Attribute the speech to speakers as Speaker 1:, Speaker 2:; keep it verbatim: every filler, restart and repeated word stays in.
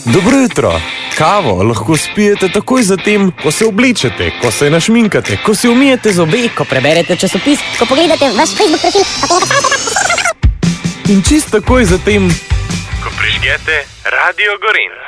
Speaker 1: Dobro jutro. Kavo lahko spijete takoj zatem, ko se oblečete, ko se našminkate, ko si umijete zobe,
Speaker 2: ko preberete časopis,
Speaker 3: ko pogledate vaš Facebook profil,
Speaker 1: in čisto takoj zatem,
Speaker 4: ko prižgete Radio Gorenj.